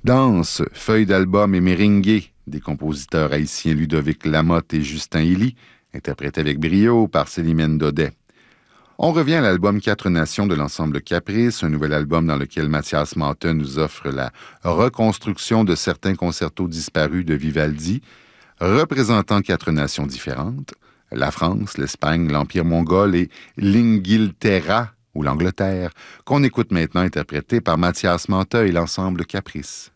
Danse, feuilles d'album et méringué des compositeurs haïtiens Ludovic Lamotte et Justin Hilly, interprétés avec brio par Célimène Daudet. On revient à l'album Quatre Nations de l'ensemble Caprice, un nouvel album dans lequel Mathias Mante nous offre la reconstruction de certains concertos disparus de Vivaldi, représentant quatre nations différentes, la France, l'Espagne, l'Empire mongol et l'Inghilterra, ou l'Angleterre, qu'on écoute maintenant interprété par Mathias Mante et l'ensemble Caprice.